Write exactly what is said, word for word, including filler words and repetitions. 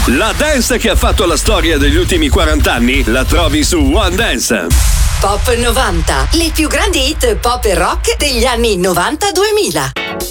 La dance che ha fatto la storia degli ultimi quaranta anni la trovi su One Dance. Top novanta, le più grandi hit pop e rock degli anni novanta duemila.